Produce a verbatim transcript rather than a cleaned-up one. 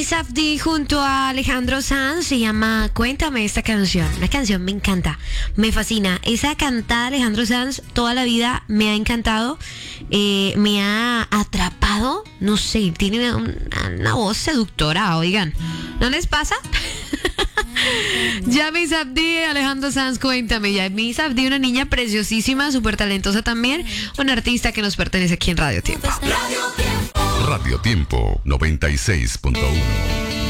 Safdie junto a Alejandro Sanz se llama Cuéntame esta canción. La canción me encanta, me fascina. Esa cantada de Alejandro Sanz toda la vida me ha encantado, eh, me ha atrapado. No sé, tiene una, una voz seductora, oigan. ¿No les pasa? Yami Safdie, Alejandro Sanz, Cuéntame. Yami Safdie, una niña preciosísima, súper talentosa también, una artista que nos pertenece aquí en Radio Tiempo. Radio Tiempo noventa y seis punto uno.